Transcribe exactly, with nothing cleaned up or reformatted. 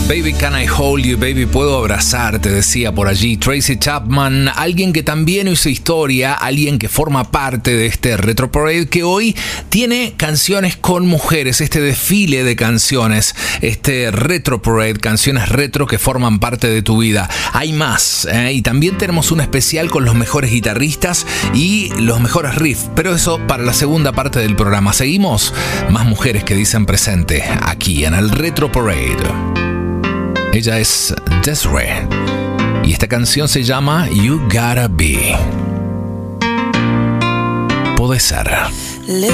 Baby, can I hold you, baby, puedo abrazarte, decía por allí Tracy Chapman, alguien que también hizo historia, alguien que forma parte de este Retro Parade que hoy tiene canciones con mujeres, este desfile de canciones, este Retro Parade, canciones retro que forman parte de tu vida. Hay más, ¿eh? Y también tenemos un especial con los mejores guitarristas y los mejores riffs, pero eso para la segunda parte del programa. Seguimos, más mujeres que dicen presente aquí en el Retro Parade. Ella es Des'ree y esta canción se llama You Gotta Be. Puede ser.